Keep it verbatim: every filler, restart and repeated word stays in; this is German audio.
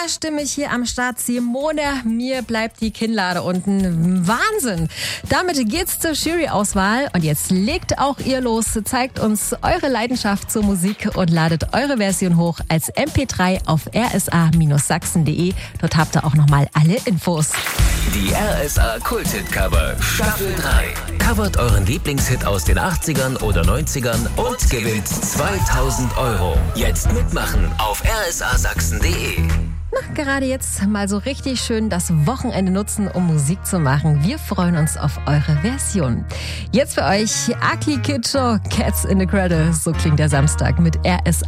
mehrstimmig hier am Start. Simone, mir bleibt die Kinnlade unten. Wahnsinn! Damit geht's zur Jury-Auswahl. Und jetzt legt auch ihr los. Zeigt uns eure Leidenschaft zur Musik und ladet eure Version hoch als M P drei auf r s a Sachsen punkt de. Dort habt ihr auch nochmal alle Infos. Die R S A Kult-Hit-Cover Staffel drei. Covert euren Lieblingshit aus den achtzigern oder neunzigern und gewinnt zweitausend Euro. Jetzt mitmachen auf r s a Sachsen punkt de. Na, gerade jetzt mal so richtig schön das Wochenende nutzen, um Musik zu machen. Wir freuen uns auf eure Version. Jetzt für euch Akli Kid Show, Cats in the Cradle. So klingt der Samstag mit R S A.